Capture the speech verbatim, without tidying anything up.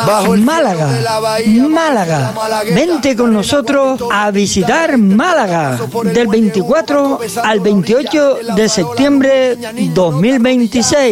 Málaga, Málaga. Vente con nosotros a visitar Málaga del veinticuatro al veintiocho de septiembre dos mil veintiséis.